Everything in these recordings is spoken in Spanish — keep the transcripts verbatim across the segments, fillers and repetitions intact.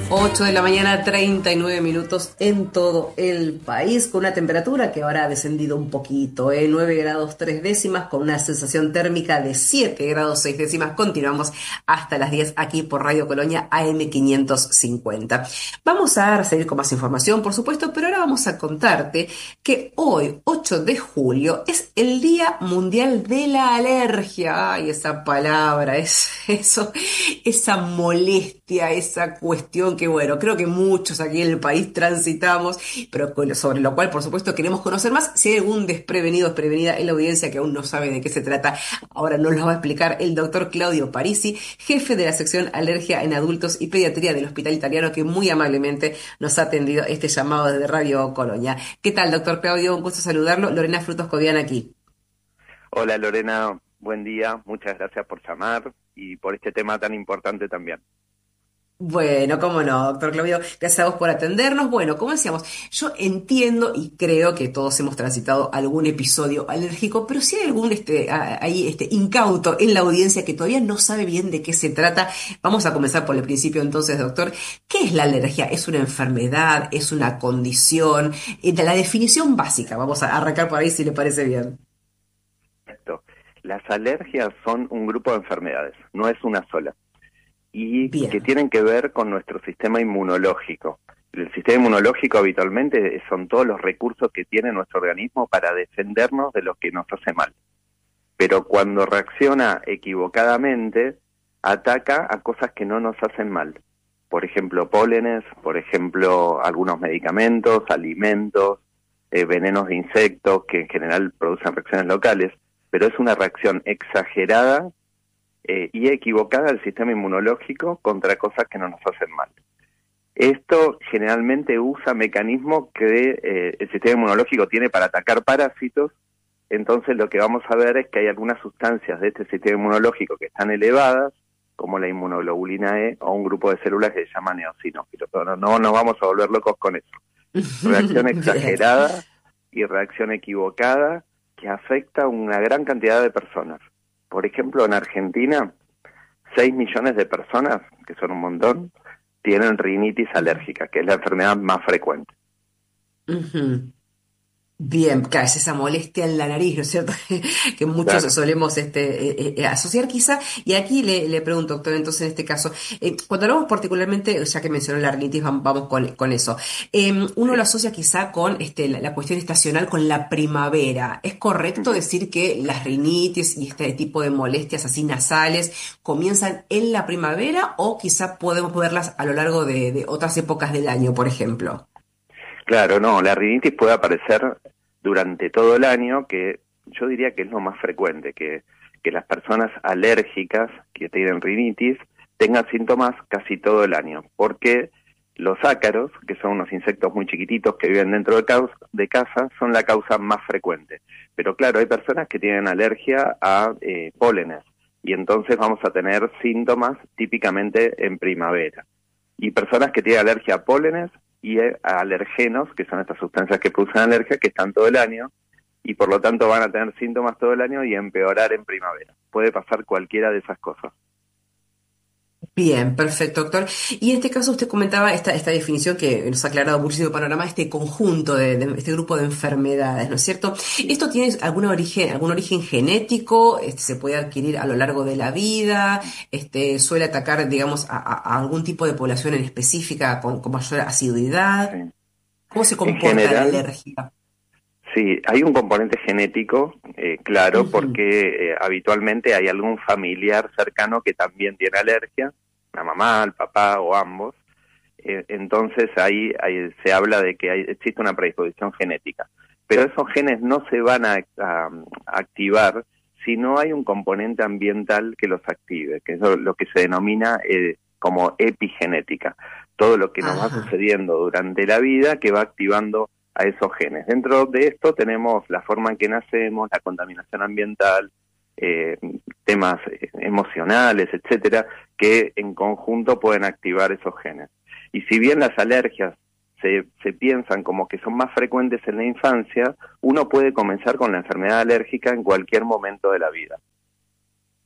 ocho de la mañana, treinta y nueve minutos en todo el país, con una temperatura que ahora ha descendido un poquito, ¿eh? nueve grados tres décimas, con una sensación térmica de siete grados seis décimas. Continuamos hasta las diez aquí por Radio Colonia A M quinientos cincuenta. Vamos a seguir con más información, por supuesto, pero ahora vamos a contarte que hoy, ocho de julio, es el Día Mundial de la Alergia. Ay, esa palabra, es eso, esa molestia, esa cuestión que, bueno, creo que muchos aquí en el país transitamos, pero sobre lo cual, por supuesto, queremos conocer más. Si hay algún desprevenido o desprevenida en la audiencia que aún no sabe de qué se trata, ahora nos lo va a explicar el doctor Claudio Parisi, jefe de la sección Alergia en Adultos y Pediatría del Hospital Italiano, que muy amablemente nos ha atendido este llamado desde Radio Colonia. ¿Qué tal, doctor Claudio? Un gusto saludarlo. Lorena Frutos Cobian aquí. Hola, Lorena, buen día. Muchas gracias por llamar y por este tema tan importante también. Bueno, cómo no, doctor Claudio, gracias a vos por atendernos. Bueno, como decíamos, yo entiendo y creo que todos hemos transitado algún episodio alérgico, pero si hay algún este, ahí este, incauto en la audiencia que todavía no sabe bien de qué se trata, vamos a comenzar por el principio entonces, doctor. ¿Qué es la alergia? ¿Es una enfermedad? ¿Es una condición? Eh, la definición básica, vamos a arrancar por ahí si le parece bien. Perfecto. Las alergias son un grupo de enfermedades, no es una sola. Y Bien. que tienen que ver con nuestro sistema inmunológico. El sistema inmunológico habitualmente son todos los recursos que tiene nuestro organismo para defendernos de lo que nos hace mal. Pero cuando reacciona equivocadamente, ataca a cosas que no nos hacen mal. Por ejemplo, pólenes, por ejemplo, algunos medicamentos, alimentos, eh, venenos de insectos, que en general producen reacciones locales, pero es una reacción exagerada Eh, y equivocada del sistema inmunológico contra cosas que no nos hacen mal. Esto generalmente usa mecanismos que eh, el sistema inmunológico tiene para atacar parásitos. Entonces lo que vamos a ver es que hay algunas sustancias de este sistema inmunológico que están elevadas, como la inmunoglobulina E o un grupo de células que se llama eosinófilos. Pero no nos vamos a volver locos con eso. Reacción exagerada y reacción equivocada que afecta a una gran cantidad de personas. Por ejemplo, en Argentina, seis millones de personas, que son un montón, tienen rinitis alérgica, que es la enfermedad más frecuente. Uh-huh. Bien, claro, es esa molestia en la nariz, ¿no es cierto? Que muchos Claro. solemos este, eh, eh, asociar quizá. Y aquí le, le pregunto, doctor, entonces en este caso, eh, cuando hablamos particularmente, ya que mencionó la rinitis, vamos, vamos con, con eso. Eh, uno Sí. lo asocia quizá con este, la, la cuestión estacional, con la primavera. ¿Es correcto Uh-huh. decir que las rinitis y este tipo de molestias así nasales comienzan en la primavera o quizá podemos verlas a lo largo de, de otras épocas del año, por ejemplo? Claro, no, la rinitis puede aparecer durante todo el año, que yo diría que es lo más frecuente, que, que las personas alérgicas que tienen rinitis tengan síntomas casi todo el año, porque los ácaros, que son unos insectos muy chiquititos que viven dentro de, caus- de casa, son la causa más frecuente. Pero claro, hay personas que tienen alergia a eh, pólenes, y entonces vamos a tener síntomas típicamente en primavera. Y personas que tienen alergia a pólenes y a alergenos, que son estas sustancias que producen alergia, que están todo el año, y por lo tanto van a tener síntomas todo el año y empeorar en primavera. Puede pasar cualquiera de esas cosas. Bien, perfecto, doctor. Y en este caso usted comentaba esta, esta definición que nos ha aclarado muchísimo panorama, este conjunto de, de este grupo de enfermedades, ¿no es cierto? ¿Esto tiene algún origen, algún origen genético? Este, ¿se puede adquirir a lo largo de la vida? Este, ¿suele atacar, digamos, a, a- a algún tipo de población en específica con, con mayor asiduidad? Sí. ¿Cómo se En comporta la general, alergia? sí, hay un componente genético, eh, claro, Ujú. porque eh, habitualmente hay algún familiar cercano que también tiene alergia, la mamá, el papá o ambos. Eh, entonces ahí, ahí se habla de que hay, existe una predisposición genética. Pero esos genes no se van a, a- a activar si no hay un componente ambiental que los active, que es lo, lo que se denomina eh, como epigenética. Todo lo que nos va Ajá. sucediendo durante la vida que va activando a esos genes. Dentro de esto tenemos la forma en que nacemos, la contaminación ambiental, eh, temas eh, emocionales, etcétera, que en conjunto pueden activar esos genes. Y si bien las alergias se, se piensan como que son más frecuentes en la infancia, uno puede comenzar con la enfermedad alérgica en cualquier momento de la vida.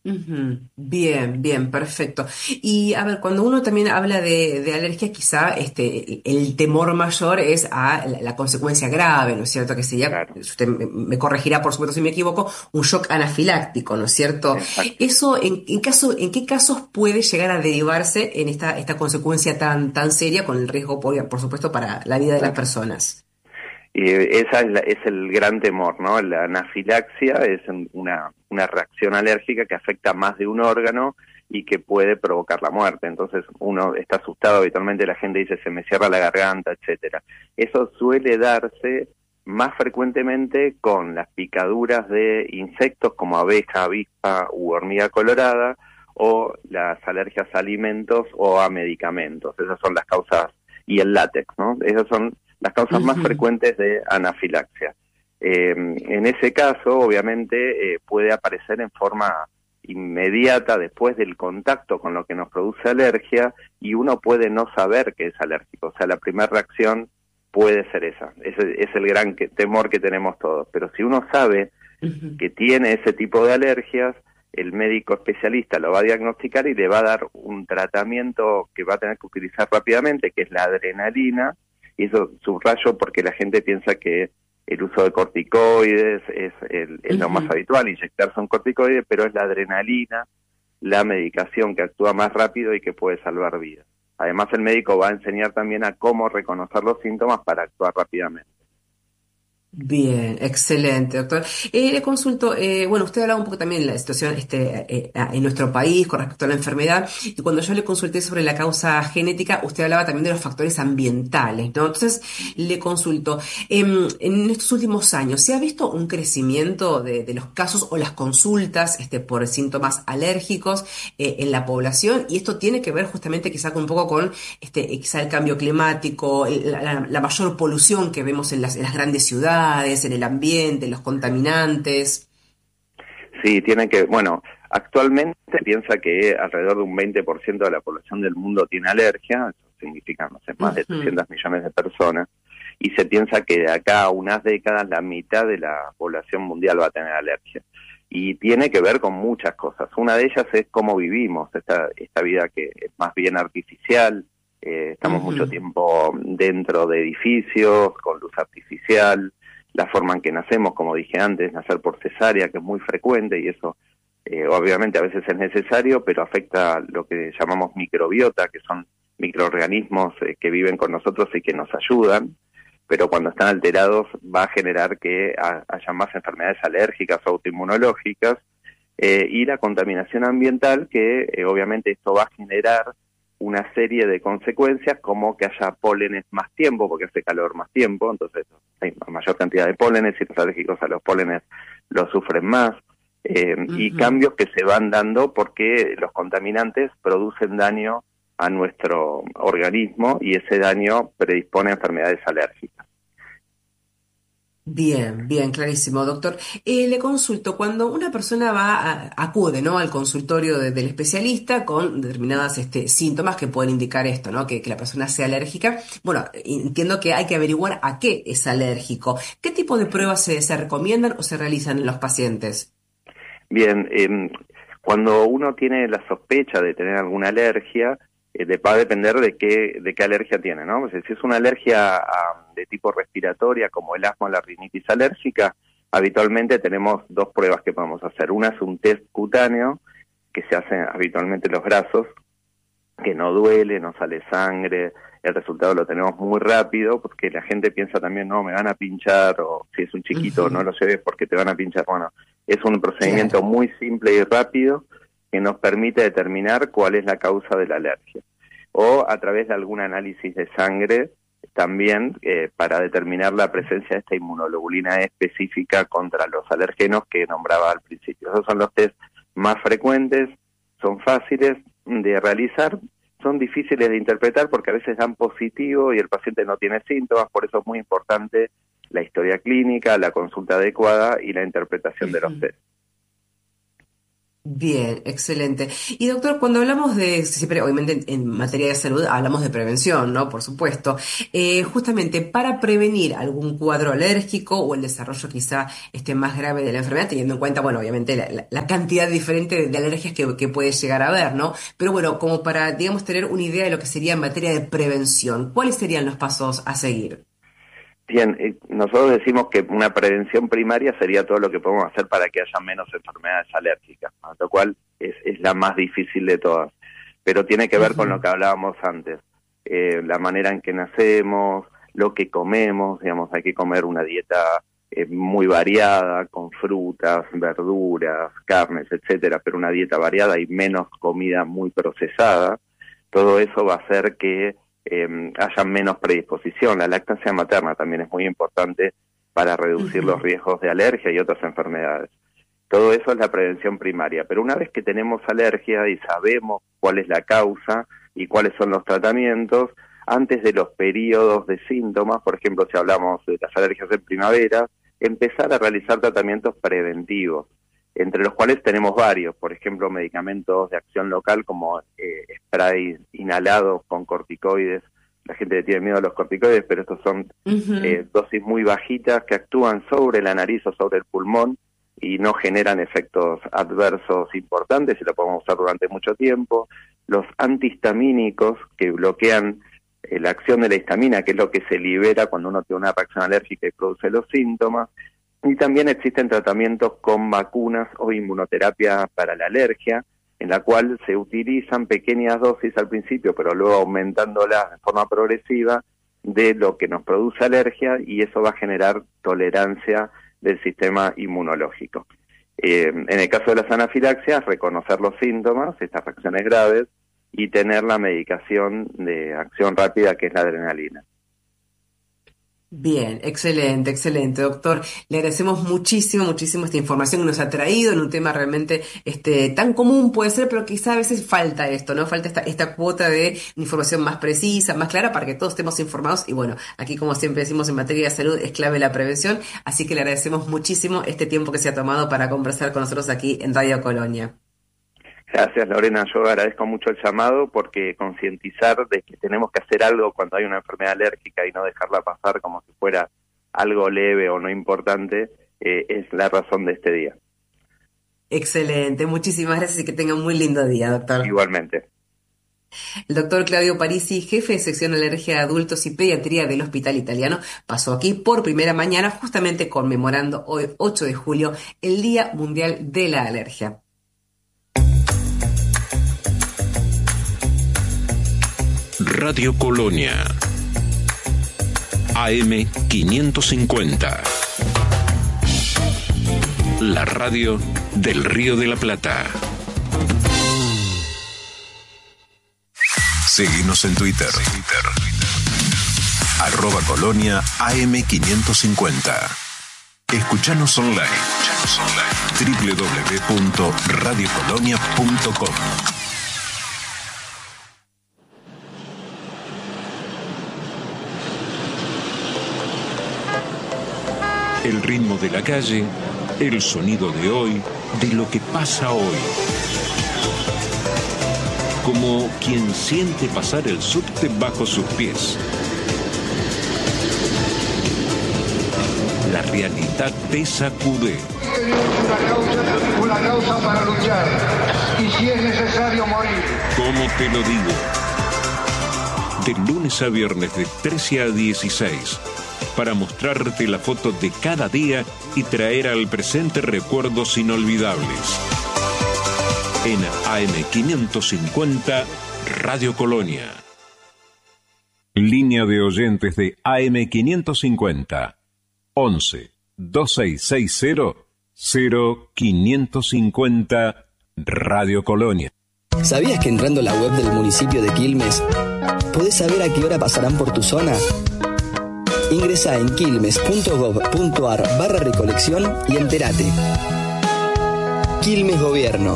Ujú. Bien, bien, perfecto. Y a ver, cuando uno también habla de, de alergia, quizá este, el, el temor mayor es a la, la consecuencia grave, ¿no es cierto? Que sería, Claro, usted me, me corregirá por supuesto si me equivoco, un shock anafiláctico, ¿no es cierto? exacto. Eso, ¿en, en caso, en qué casos puede llegar a derivarse en esta, esta consecuencia tan, tan seria con el riesgo, por, por supuesto, para la vida de las Claro. personas? Y esa es, la- es el gran temor, ¿no? La anafilaxia es un- una, una reacción alérgica que afecta más de un órgano y que puede provocar la muerte. Entonces uno está asustado, habitualmente la gente dice se me cierra la garganta, etcétera. Eso suele darse más frecuentemente con las picaduras de insectos como abeja, avispa u hormiga colorada, o las alergias a alimentos o a medicamentos. Esas son las causas, y el látex, ¿no? Esas son las causas más Ujú, frecuentes de anafilaxia. Eh, en ese caso, obviamente, eh, puede aparecer en forma inmediata después del contacto con lo que nos produce alergia, y uno puede no saber que es alérgico. O sea, la primera reacción puede ser esa. Ese es el gran que, temor que tenemos todos. Pero si uno sabe ujú. que tiene ese tipo de alergias, el médico especialista lo va a diagnosticar y le va a dar un tratamiento que va a tener que utilizar rápidamente, que es la adrenalina. Y eso subrayo porque la gente piensa que el uso de corticoides es, el, es lo más Ujú. habitual, inyectarse un corticoide, pero es la adrenalina la medicación que actúa más rápido y que puede salvar vidas. Además, el médico va a enseñar también a cómo reconocer los síntomas para actuar rápidamente. Bien, excelente, doctor. Eh, le consulto, eh, bueno, usted hablaba un poco también de la situación este, eh, ah, en nuestro país con respecto a la enfermedad, y cuando yo le consulté sobre la causa genética, usted hablaba también de los factores ambientales, ¿no? Entonces, le consulto, em, en estos últimos años, ¿se ha visto un crecimiento de, de los casos o las consultas este, por síntomas alérgicos eh, en la población? Y esto tiene que ver justamente quizá con un poco con este, quizá el cambio climático, el- la, la- la mayor polución que vemos en las, en las grandes ciudades, en el ambiente, los contaminantes. Sí, tiene que, bueno, actualmente se piensa que alrededor de un veinte por ciento de la población del mundo tiene alergia, eso significa, no sé, más de Ujú, trescientos millones de personas, y se piensa que de acá a unas décadas la mitad de la población mundial va a tener alergia. Y tiene que ver con muchas cosas. Una de ellas es cómo vivimos, esta, esta vida que es más bien artificial, eh, estamos mucho ujú, tiempo dentro de edificios, con luz artificial, la forma en que nacemos, como dije antes, nacer por cesárea, que es muy frecuente, y eso eh, obviamente a veces es necesario, pero afecta lo que llamamos microbiota, que son microorganismos eh, que viven con nosotros y que nos ayudan, pero cuando están alterados va a generar que ha, haya más enfermedades alérgicas o autoinmunológicas, eh, y la contaminación ambiental, que eh, obviamente esto va a generar una serie de consecuencias, como que haya pólenes más tiempo, porque hace calor más tiempo, entonces hay mayor cantidad de pólenes y los alérgicos a los pólenes los sufren más, eh, y ujú. cambios que se van dando porque los contaminantes producen daño a nuestro organismo y ese daño predispone a enfermedades alérgicas. Bien, bien, clarísimo, doctor. Eh, le consulto, cuando una persona va a- acude, ¿no? al consultorio de- del especialista con determinadas este, síntomas que pueden indicar esto, ¿no? Que, que la persona sea alérgica. Bueno, entiendo que hay que averiguar a qué es alérgico. ¿Qué tipo de pruebas se, se recomiendan o se realizan en los pacientes? Bien, eh, cuando uno tiene la sospecha de tener alguna alergia, eh, de- va a depender de qué, de qué alergia tiene, ¿no? O sea, si es una alergia a- de tipo respiratoria, como el asma o la rinitis alérgica, habitualmente tenemos dos pruebas que podemos hacer. Una es un test cutáneo, que se hace habitualmente en los brazos, que no duele, no sale sangre, el resultado lo tenemos muy rápido, porque la gente piensa también, no, me van a pinchar, o si es un chiquito, no Ujú, lo lleves porque te van a pinchar. Bueno, es un procedimiento claro. muy simple y rápido que nos permite determinar cuál es la causa de la alergia. O a través de algún análisis de sangre, también eh, para determinar la presencia de esta inmunoglobulina E específica contra los alergenos que nombraba al principio. Esos son los test más frecuentes, son fáciles de realizar, son difíciles de interpretar porque a veces dan positivo y el paciente no tiene síntomas, por eso es muy importante la historia clínica, la consulta adecuada y la interpretación de los Ujú. test. Bien, excelente. Y doctor, cuando hablamos de, siempre obviamente en, en materia de salud hablamos de prevención, ¿no? Por supuesto. Eh, justamente para prevenir algún cuadro alérgico o el desarrollo quizá este más grave de la enfermedad, teniendo en cuenta, bueno, obviamente la, la- la cantidad diferente de, de alergias que, que puede llegar a haber, ¿no? Pero bueno, como para, digamos, tener una idea de lo que sería en materia de prevención, ¿cuáles serían los pasos a seguir? Bien, eh, nosotros decimos que una prevención primaria sería todo lo que podemos hacer para que haya menos enfermedades alérgicas, ¿no? Lo cual es, es la más difícil de todas, pero tiene que ver con lo Ujú. que hablábamos antes, eh, la manera en que nacemos, lo que comemos, digamos, hay que comer una dieta eh, muy variada, con frutas, verduras, carnes, etcétera, pero una dieta variada y menos comida muy procesada. Todo eso va a hacer que eh, haya menos predisposición. La lactancia materna también es muy importante para reducir los Ujú. riesgos de alergia y otras enfermedades. Todo eso es la prevención primaria, pero una vez que tenemos alergia y sabemos cuál es la causa y cuáles son los tratamientos, antes de los periodos de síntomas, por ejemplo, si hablamos de las alergias en primavera, empezar a realizar tratamientos preventivos, entre los cuales tenemos varios, por ejemplo, medicamentos de acción local como eh, spray inhalados con corticoides. La gente le tiene miedo a los corticoides, pero estos son Ujú. eh, dosis muy bajitas que actúan sobre la nariz o sobre el pulmón y no generan efectos adversos importantes y lo podemos usar durante mucho tiempo. Los antihistamínicos que bloquean eh, la acción de la histamina, que es lo que se libera cuando uno tiene una reacción alérgica y produce los síntomas. Y también existen tratamientos con vacunas o inmunoterapia para la alergia, en la cual se utilizan pequeñas dosis al principio, pero luego aumentándolas de forma progresiva de lo que nos produce alergia, y eso va a generar tolerancia del sistema inmunológico. Eh, en el caso de las anafilaxias, reconocer los síntomas, estas reacciones graves, y tener la medicación de acción rápida, que es la adrenalina. Bien, excelente, excelente, doctor. Le agradecemos muchísimo, muchísimo esta información que nos ha traído en un tema realmente este, tan común puede ser, pero quizá a veces falta esto, ¿no? Falta esta, esta cuota de información más precisa, más clara, para que todos estemos informados. Y bueno, aquí como siempre decimos en materia de salud es clave la prevención, así que le agradecemos muchísimo este tiempo que se ha tomado para conversar con nosotros aquí en Radio Colonia. Gracias, Lorena. Yo agradezco mucho el llamado, porque concientizar de que tenemos que hacer algo cuando hay una enfermedad alérgica y no dejarla pasar como si fuera algo leve o no importante, eh, es la razón de este día. Excelente, muchísimas gracias y que tenga un muy lindo día, doctor. Igualmente. El doctor Claudio Parisi, jefe de sección alergia de adultos y pediatría del Hospital Italiano, pasó aquí por primera mañana, justamente conmemorando hoy, ocho de julio, el Día Mundial de la Alergia. Radio Colonia, A M quinientos cincuenta, la radio del Río de la Plata. Seguinos en Twitter. Arroba Colonia A M quinientos cincuenta. Escuchanos online. doble u doble u doble u punto radio colonia punto com. El ritmo de la calle, el sonido de hoy, de lo que pasa hoy. Como quien siente pasar el subte bajo sus pies. La realidad te sacude. Una causa, una causa para luchar, y si es necesario morir. ¿Cómo te lo digo? De lunes a viernes de trece a dieciséis, para mostrarte la foto de cada día y traer al presente recuerdos inolvidables. En A M quinientos cincuenta, Radio Colonia. Línea de oyentes de A M quinientos cincuenta. once, dos seis seis cero, cero quinientos cincuenta, Radio Colonia. ¿Sabías que entrando a la web del municipio de Quilmes podés saber a qué hora pasarán por tu zona? Ingresa en quilmes punto gob punto ar barra recolección y entérate. Quilmes Gobierno.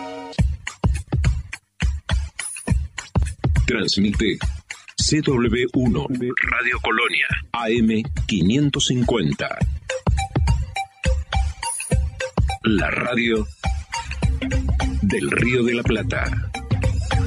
Transmite C W uno, Radio Colonia, A M quinientos cincuenta. La radio del Río de la Plata.